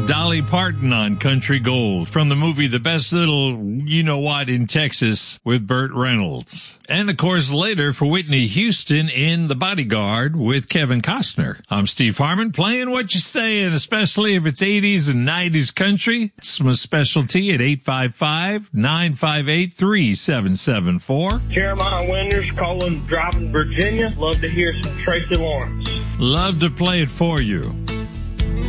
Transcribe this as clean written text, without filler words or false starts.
Dolly Parton on Country Gold from the movie The Best Little You-Know-What in Texas with Burt Reynolds. And, of course, later for Whitney Houston in The Bodyguard with Kevin Costner. I'm Steve Harmon, playing what you're saying, especially if it's 80s and 90s country. It's my specialty at 855-958-3774. Jeremiah Winters calling, driving Virginia. Love to hear some Tracy Lawrence. Love to play it for you.